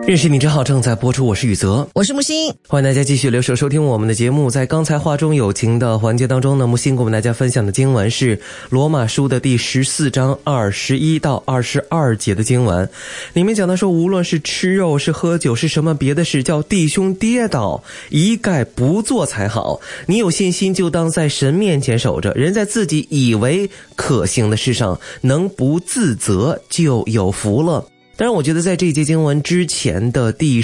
认识你真好正在播出，我是宇泽， 我是木星， 欢迎大家继续留守收听我们的节目。在刚才话中有情的环节当中呢，木星给我们大家分享的经文是罗马书的第14章21到22节的经文，里面讲到说，无论是吃肉是喝酒是什么别的事，叫弟兄跌倒一概不做才好。你有信心就当在神面前守着，人在自己以为可行的事上能不自责就有福了。当然我觉得在这一节经文之前的第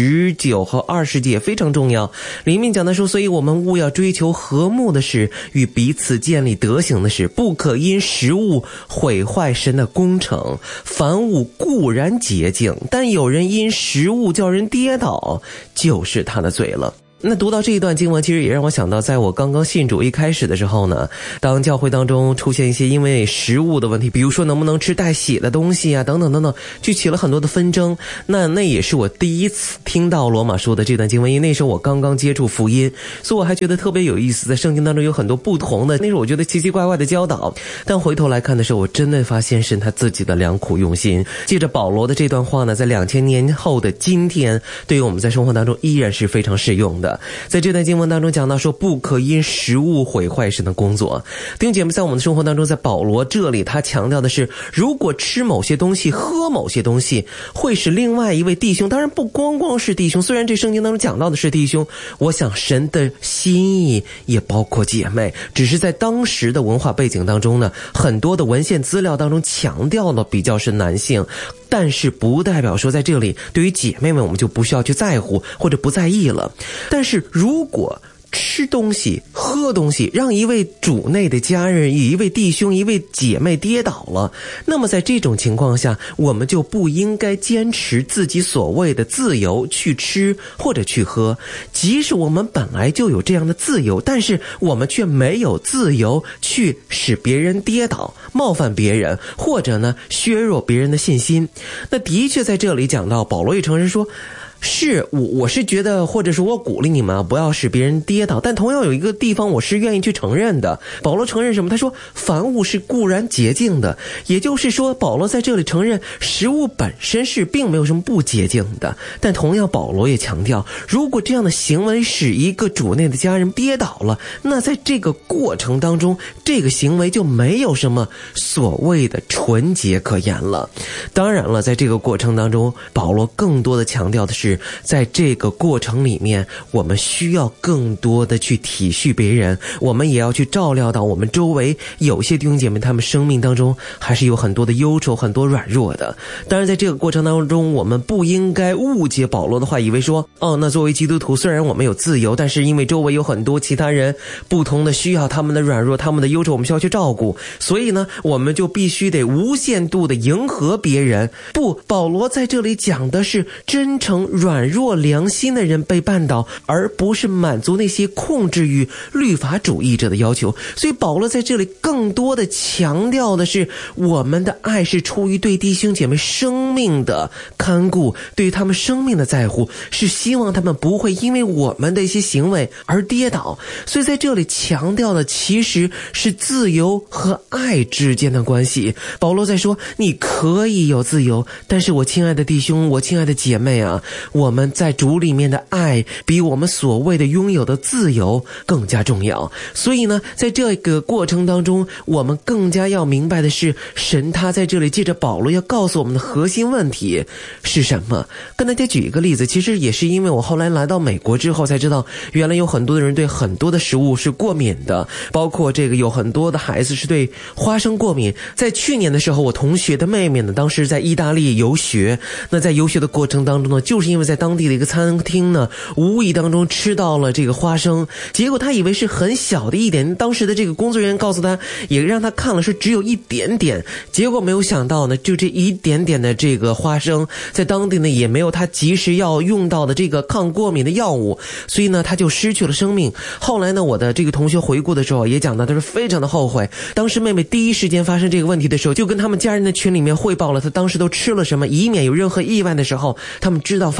19和20节也非常重要，里面讲的说，所以我们务要追求和睦的事，与彼此建立德行的事，不可因食物毁坏神的工程。凡物固然洁净，但有人因食物叫人跌倒，就是他的罪了。那读到这一段经文，其实也让我想到，在我刚刚信主一开始的时候呢，当教会当中出现一些因为食物的问题，比如说能不能吃带血的东西啊，等等等等，就起了很多的纷争。那也是我第一次听到罗马书的这段经文，因为那时候我刚刚接触福音，所以我还觉得特别有意思。在圣经当中有很多不同的，那时候我觉得奇奇怪怪的教导，但回头来看的时候，我真的发现神他自己的良苦用心。借着保罗的这段话呢，在2000年后的今天，对于我们在生活当中依然是非常适用的。在这段经文当中讲到说，不可因食物毁坏神的工作。弟兄姐妹，在我们的生活当中，在保罗这里他强调的是，如果吃某些东西喝某些东西会使另外一位弟兄，当然不光光是弟兄，虽然这圣经当中讲到的是弟兄，我想神的心意也包括姐妹，只是在当时的文化背景当中呢，很多的文献资料当中强调的比较是男性，但是不代表说在这里对于姐妹们我们就不需要去在乎或者不在意了。但是如果吃东西喝东西让一位主内的家人一位弟兄一位姐妹跌倒了，那么在这种情况下，我们就不应该坚持自己所谓的自由去吃或者去喝。即使我们本来就有这样的自由，但是我们却没有自由去使别人跌倒冒犯别人，或者呢削弱别人的信心。那的确在这里讲到，保罗也承认说，是我是觉得，或者是我鼓励你们不要使别人跌倒，但同样有一个地方我是愿意去承认的。保罗承认什么？他说凡物是固然洁净的，也就是说保罗在这里承认食物本身是并没有什么不洁净的，但同样保罗也强调，如果这样的行为使一个主内的家人跌倒了，那在这个过程当中，这个行为就没有什么所谓的纯洁可言了。当然了，在这个过程当中，保罗更多的强调的是，在这个过程里面，我们需要更多的去体恤别人，我们也要去照料到我们周围有些弟兄姐妹，他们生命当中还是有很多的忧愁，很多软弱的。当然在这个过程当中，我们不应该误解保罗的话，以为说那作为基督徒，虽然我们有自由，但是因为周围有很多其他人不同的需要，他们的软弱，他们的忧愁，我们需要去照顾，所以呢我们就必须得无限度的迎合别人。不，保罗在这里讲的是真诚软弱良心的人被绊倒，而不是满足那些控制与律法主义者的要求。所以保罗在这里更多的强调的是，我们的爱是出于对弟兄姐妹生命的看顾，对于他们生命的在乎，是希望他们不会因为我们的一些行为而跌倒。所以在这里强调的其实是自由和爱之间的关系。保罗在说，你可以有自由，但是我亲爱的弟兄，我亲爱的姐妹啊，我们在主里面的爱比我们所谓的拥有的自由更加重要。所以呢，在这个过程当中，我们更加要明白的是，神他在这里借着保罗要告诉我们的核心问题是什么。跟大家举一个例子，其实也是因为我后来来到美国之后才知道，原来有很多的人对很多的食物是过敏的，包括这个有很多的孩子是对花生过敏。在去年的时候，我同学的妹妹呢，当时在意大利游学，那在游学的过程当中呢，就是因为在当地的一个餐厅呢，无意当中吃到了这个花生，结果他以为是很小的一点，当时的这个工作人员告诉他，也让他看了是只有一点点，结果没有想到呢，就这一点点的这个花生，在当地呢也没有他及时要用到的这个抗过敏的药物，所以呢他就失去了生命。后来呢，我的这个同学回顾的时候也讲到，他是非常的后悔，当时妹妹第一时间发生这个问题的时候，就跟他们家人的群里面汇报了他当时都吃了什么，以免有任何意外的时候他们知道发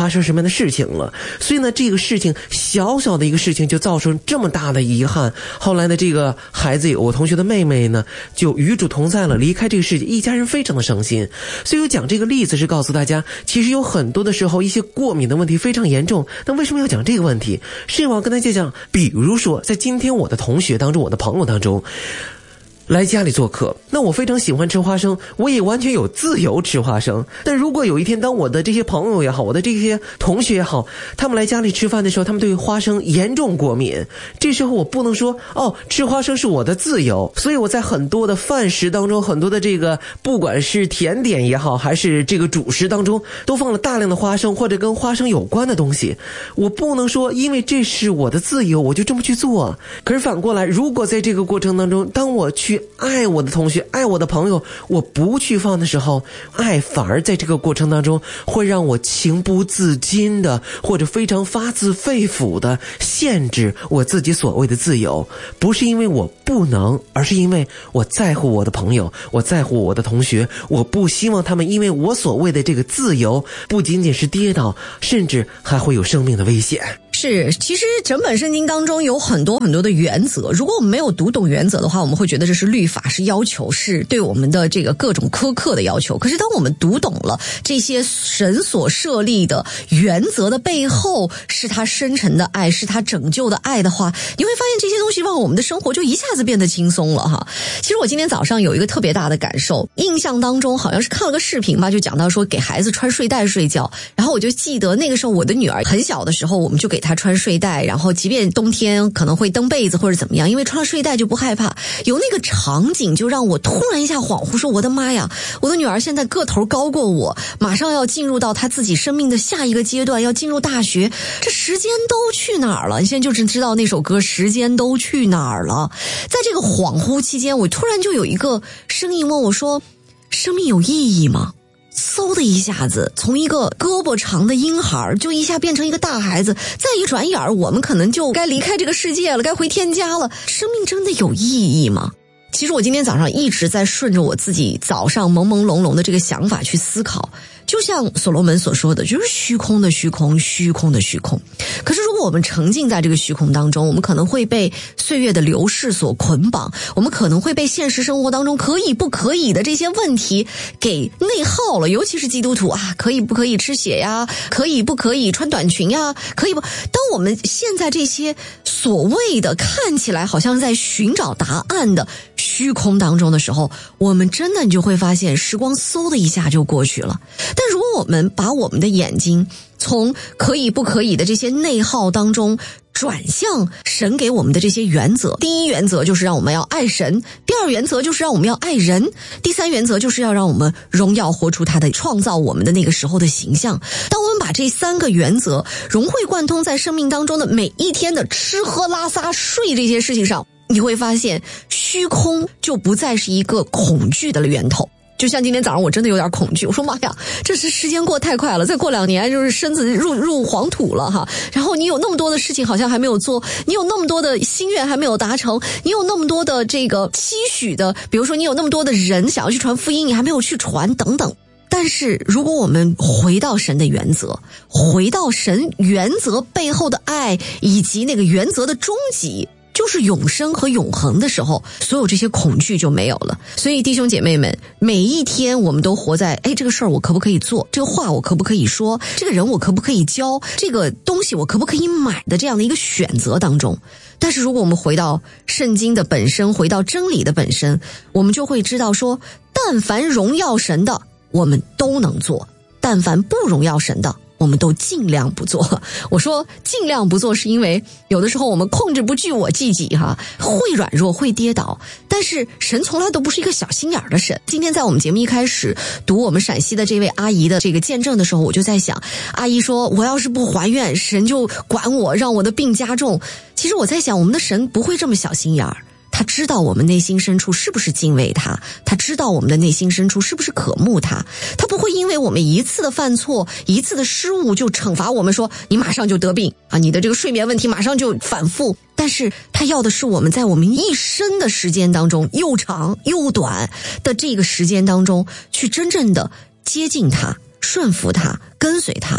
发生什么样的事情了。所以呢，这个事情小小的一个事情就造成这么大的遗憾。后来呢，这个孩子我同学的妹妹呢就与主同在了，离开这个世界，一家人非常的伤心。所以我讲这个例子是告诉大家，其实有很多的时候一些过敏的问题非常严重。那为什么要讲这个问题？是我要跟大家讲，比如说在今天我的同学当中，我的朋友当中来家里做客，那我非常喜欢吃花生，我也完全有自由吃花生。但如果有一天当我的这些朋友也好，我的这些同学也好，他们来家里吃饭的时候，他们对花生严重过敏，这时候我不能说吃花生是我的自由。所以我在很多的饭食当中，很多的这个不管是甜点也好，还是这个主食当中，都放了大量的花生或者跟花生有关的东西。我不能说因为这是我的自由我就这么去做。可是反过来，如果在这个过程当中，当我去爱我的同学，爱我的朋友，我不去放的时候，爱反而在这个过程当中会让我情不自禁的，或者非常发自肺腑的限制我自己所谓的自由。不是因为我不能，而是因为我在乎我的朋友，我在乎我的同学，我不希望他们因为我所谓的这个自由，不仅仅是跌倒，甚至还会有生命的危险。 是，其实整本圣经当中有很多很多的原则，如果我们没有读懂原则的话，我们会觉得这是律法，是要求，是对我们的这个各种苛刻的要求。可是当我们读懂了这些神所设立的原则的背后是他深沉的爱，是他拯救的爱的话，你会发现这些东西让我们的生活就一下子变得轻松了哈。其实我今天早上有一个特别大的感受，印象当中好像是看了个视频吧，就讲到说给孩子穿睡袋睡觉，然后我就记得那个时候我的女儿很小的时候，我们就给她穿睡袋，然后即便冬天可能会蹬被子或者怎么样，因为穿了睡袋就不害怕。有那个场景就让我突然一下恍惚，说我的妈呀，我的女儿现在个头高过我，马上要进入到她自己生命的下一个阶段，要进入大学，这时间都去哪儿了？你现在就是知道那首歌时间都去哪儿了。在这个恍惚期间，我突然就有一个声音问我说，生命有意义吗？嗖的一下子从一个胳膊长的婴孩就一下变成一个大孩子，再一转眼我们可能就该离开这个世界了，该回天家了。生命真的有意义吗？其实我今天早上一直在顺着我自己早上朦朦胧胧的这个想法去思考，就像所罗门所说的，就是虚空的虚空，虚空的虚空。可是如果我们沉浸在这个虚空当中，我们可能会被岁月的流逝所捆绑，我们可能会被现实生活当中可以不可以的这些问题给内耗了。尤其是基督徒啊，可以不可以吃血呀？可以不可以穿短裙呀？可以不？当我们现在这些所谓的看起来好像在寻找答案的虚空当中的时候，我们真的你就会发现时光嗖的一下就过去了。但如果我们把我们的眼睛从可以不可以的这些内耗当中转向神给我们的这些原则，第一原则就是让我们要爱神，第二原则就是让我们要爱人，第三原则就是要让我们荣耀活出他的创造我们的那个时候的形象。当我们把这三个原则融会贯通在生命当中的每一天的吃喝拉撒睡这些事情上，你会发现虚空就不再是一个恐惧的源头。就像今天早上我真的有点恐惧，我说妈呀，这是时间过太快了，再过2年就是身子入黄土了哈。然后你有那么多的事情好像还没有做，你有那么多的心愿还没有达成，你有那么多的这个期许的，比如说你有那么多的人想要去传福音，你还没有去传等等。但是如果我们回到神的原则，回到神原则背后的爱，以及那个原则的终极就是永生和永恒的时候，所有这些恐惧就没有了。所以弟兄姐妹们，每一天我们都活在这个事儿我可不可以做，这个话我可不可以说，这个人我可不可以交，这个东西我可不可以买的这样的一个选择当中。但是如果我们回到圣经的本身，回到真理的本身，我们就会知道说，但凡荣耀神的我们都能做，但凡不荣耀神的我们都尽量不做。我说尽量不做是因为有的时候我们控制不住我自己哈，会软弱会跌倒，但是神从来都不是一个小心眼的神。今天在我们节目一开始读我们陕西的这位阿姨的这个见证的时候，我就在想，阿姨说我要是不还愿，神就管我，让我的病加重。其实我在想，我们的神不会这么小心眼儿，他知道我们内心深处是不是敬畏他，他知道我们的内心深处是不是渴慕他，他不会因为我们一次的犯错，一次的失误就惩罚我们说你马上就得病啊，你的这个睡眠问题马上就反复。但是他要的是我们在我们一生的时间当中，又长又短的这个时间当中，去真正的接近他，顺服他，跟随他。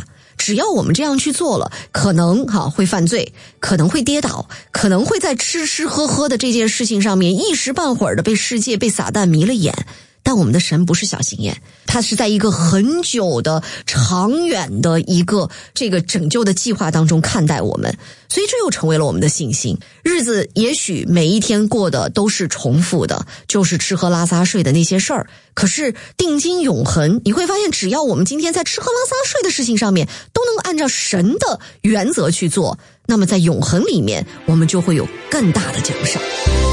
只要我们这样去做了，可能会犯罪，可能会跌倒，可能会在吃吃喝喝的这件事情上面一时半会儿的被世界被撒旦迷了眼。但我们的神不是小心眼，他是在一个很久的长远的一个这个拯救的计划当中看待我们，所以这又成为了我们的信心。日子也许每一天过的都是重复的，就是吃喝拉撒睡的那些事儿，可是定睛永恒，你会发现只要我们今天在吃喝拉撒睡的事情上面都能按照神的原则去做，那么在永恒里面我们就会有更大的奖赏。